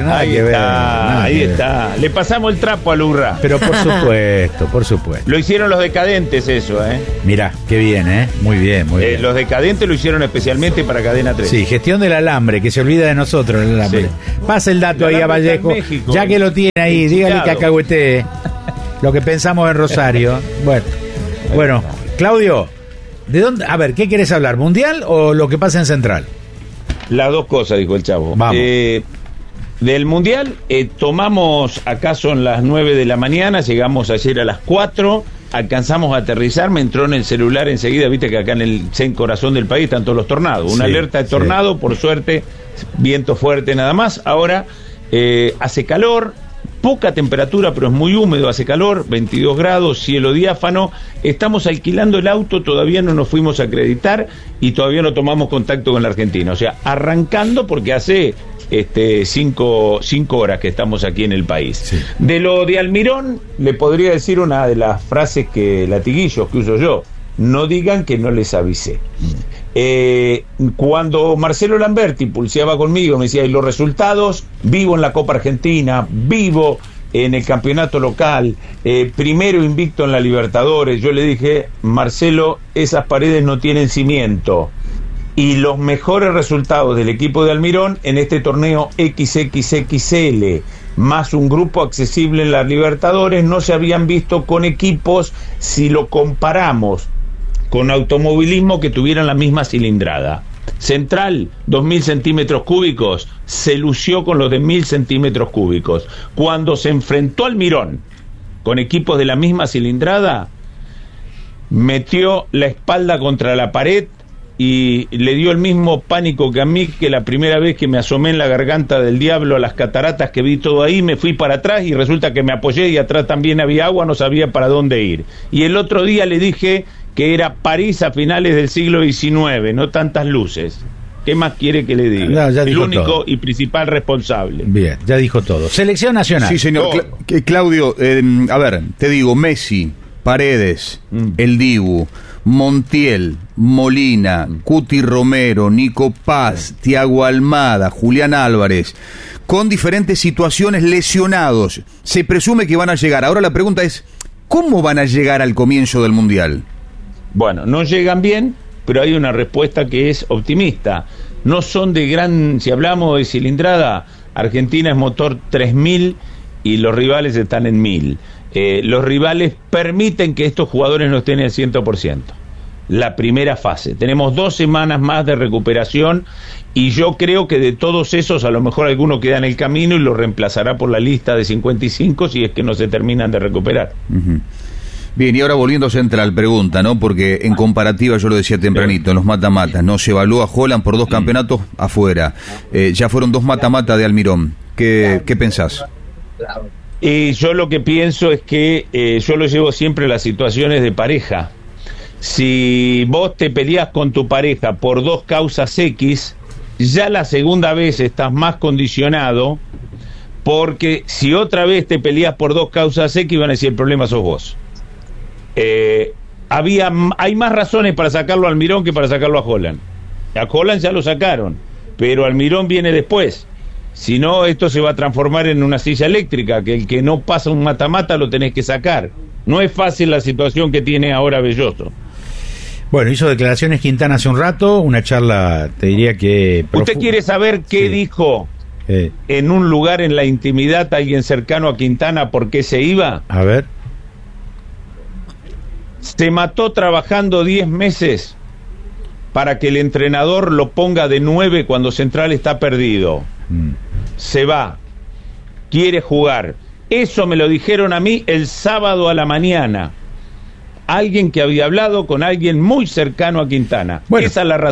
nada ahí que ver. Está, ahí está. Le pasamos el trapo al Urra. Pero por supuesto, por supuesto. Lo hicieron los decadentes eso, ¿eh? Mirá, qué bien, ¿eh? Muy bien, muy bien. Los decadentes lo hicieron especialmente para Cadena 3. Sí, gestión del alambre, que se olvida de nosotros el alambre. Sí. Pasa el dato ahí a Vallejo, México, ya que lo tiene ahí, dígale que acahuetee lo que pensamos en Rosario. Bueno, Claudio, ¿de dónde? A ver, ¿qué querés hablar? ¿Mundial o lo que pasa en Central? Las dos cosas, dijo el chavo. Vamos. Del Mundial, tomamos, acá son las 9 de la mañana, llegamos ayer a las 4, alcanzamos a aterrizar, me entró en el celular enseguida, viste que acá en el corazón del país están todos los tornados. Una alerta de tornado, por suerte, viento fuerte nada más. Ahora hace calor, poca temperatura, pero es muy húmedo, hace calor, 22 grados, cielo diáfano. Estamos alquilando el auto, todavía no nos fuimos a acreditar y todavía no tomamos contacto con la Argentina. O sea, arrancando porque hace 5 horas que estamos aquí en el país. Sí. De lo de Almirón, le podría decir una de las frases latiguillos que uso yo: no digan que no les avisé. Cuando Marcelo Lamberti pulseaba conmigo, me decía, y los resultados, vivo en la Copa Argentina, vivo en el campeonato local, primero invicto en la Libertadores, yo le dije, Marcelo, esas paredes no tienen cimiento, y los mejores resultados del equipo de Almirón en este torneo XXXL, más un grupo accesible en las Libertadores, no se habían visto con equipos, si lo comparamos con automovilismo, que tuvieran la misma cilindrada. Central, 2.000 centímetros cúbicos, se lució con los de 1.000 centímetros cúbicos. Cuando se enfrentó Almirón con equipos de la misma cilindrada, metió la espalda contra la pared y le dio el mismo pánico que a mí, que la primera vez que me asomé en la garganta del diablo a las cataratas, que vi todo ahí, me fui para atrás y resulta que me apoyé y atrás también había agua, no sabía para dónde ir. Y el otro día le dije que era París a finales del siglo XIX, no tantas luces. ¿Qué más quiere que le diga? No, ya el único todo. Y principal responsable. Bien, ya dijo todo. Selección nacional. Sí, señor. Claudio, a ver, te digo, Messi, Paredes, El Dibu, Montiel, Molina, Cuti Romero, Nico Paz, Thiago Almada, Julián Álvarez, con diferentes situaciones, lesionados. Se presume que van a llegar. Ahora la pregunta es, ¿cómo van a llegar al comienzo del Mundial? Bueno, no llegan bien, pero hay una respuesta que es optimista. No son de gran, si hablamos de cilindrada, Argentina es motor 3000 y los rivales están en 1000. Los rivales permiten que estos jugadores no estén al 100%. La primera fase. Tenemos 2 semanas más de recuperación y yo creo que de todos esos a lo mejor alguno queda en el camino y lo reemplazará por la lista de 55 si es que no se terminan de recuperar. Bien, y ahora volviendo a Central, pregunta, ¿no? Porque en comparativa, yo lo decía tempranito, en los mata-matas, ¿no? Se evalúa a Holland por 2 campeonatos afuera. Ya fueron 2 mata-mata de Almirón. ¿Qué pensás? Y yo lo que pienso es que yo lo llevo siempre a las situaciones de pareja. Si vos te peleás con tu pareja por 2 causas X, ya la segunda vez estás más condicionado, porque si otra vez te peleás por 2 causas X, van a decir el problema sos vos. Hay más razones para sacarlo a Almirón que para sacarlo a Holland. A Holland ya lo sacaron, pero Almirón viene después. Si no, esto se va a transformar en una silla eléctrica, que el que no pasa un mata-mata lo tenés que sacar. No es fácil la situación que tiene ahora Belloso. Bueno, hizo declaraciones Quintana hace un rato, una charla, te diría que... ¿Usted quiere saber qué dijo en un lugar en la intimidad alguien cercano a Quintana por qué se iba? A ver. Se mató trabajando 10 meses para que el entrenador lo ponga de 9 cuando Central está perdido. Se va, quiere jugar. Eso me lo dijeron a mí el sábado a la mañana. Alguien que había hablado con alguien muy cercano a Quintana. Bueno. Esa es la razón.